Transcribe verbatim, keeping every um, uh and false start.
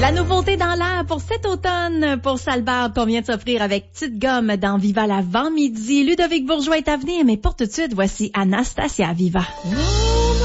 La nouveauté dans l'air pour cet automne pour Salbarbe qu'on vient de s'offrir avec Petite Gomme dans Viva l'avant-midi. Ludovic Bourgeois est à venir, mais pour tout de suite, voici Anastasia Viva.